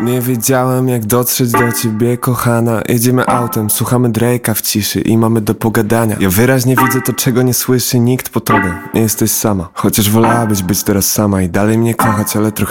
Nie wiedziałem jak dotrzeć do ciebie, kochana. Jedziemy autem, słuchamy Drake'a w ciszy i mamy do pogadania. Ja wyraźnie widzę to, czego nie słyszy nikt po tobie. Nie jesteś sama, chociaż wolałabyś być teraz sama i dalej mnie kochać, ale trochę